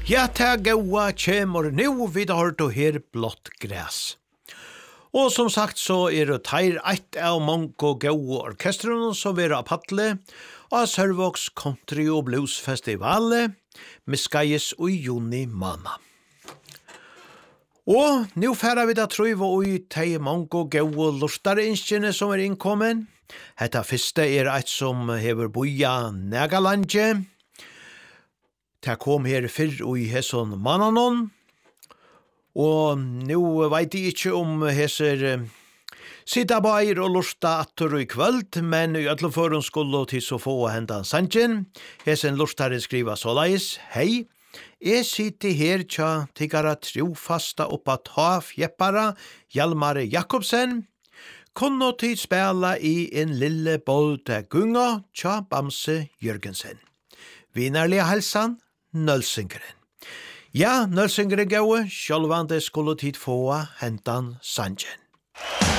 Ja, ta gaua kjemur nu vid hørt og her blått græs. Og som sagt så det teir eit av mongo gaua orkestrene som av Patle av Sørvågs Country og Blues Festivale med skajes og juni mana. Og nu færa vi da trøyva og tei mongo gaua lortarinskjene som innkommen. Hetta fyrste eit som hever boia Negalandje. Det kom her fyrr og i hesson mannanon, og nu veit jeg ikke om heser sida bair og lorsta atter i kvöld, men i alle foran skulle til så få hendan sanjen. Hesen lorstare skriva såleis: Hei, jeg sitter her tja tiggara trofasta oppa ta fjeppara Hjalmar Jakobsen, kunne til spela i en lille bolde gunga tja Bamse Jørgensen. Vinnerlige halsan, Nølsingren. Ja, Nølsingren gaue, sjálvande skulle tid få hentan sanjen.